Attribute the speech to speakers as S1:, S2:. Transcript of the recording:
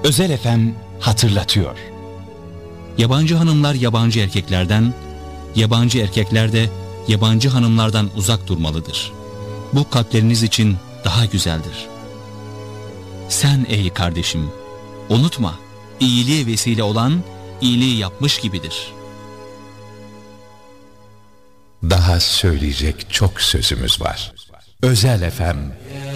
S1: Özel FM hatırlatıyor.
S2: Yabancı hanımlar yabancı erkeklerden, yabancı erkekler de yabancı hanımlardan uzak durmalıdır. Bu kalpleriniz için daha güzeldir. Sen ey kardeşim, unutma, iyiliğe vesile olan iyiliği yapmış gibidir.
S3: Daha söyleyecek çok sözümüz var. Özel FM